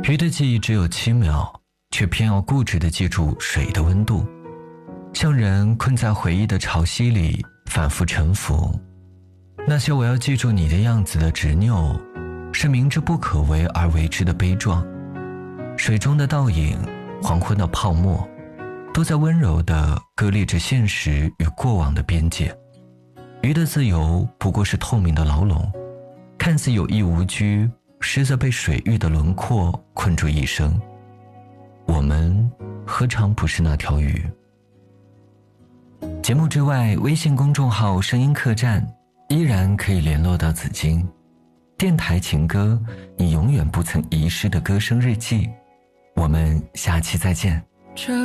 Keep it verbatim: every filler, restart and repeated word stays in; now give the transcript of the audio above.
鱼的记忆只有七秒，却偏要固执地记住水的温度，像人困在回忆的潮汐里反复沉浮。那些我要记住你的样子的执拗，是明知不可为而为之的悲壮。水中的倒影，黄昏的泡沫，都在温柔地割裂着现实与过往的边界。鱼的自由不过是透明的牢笼，看似有意无拘，实则被水域的轮廓困住一生。我们何尝不是那条鱼？节目之外，微信公众号声音客栈依然可以联络到紫金。电台情歌，你永远不曾遗失的歌声日记。我们下期再见。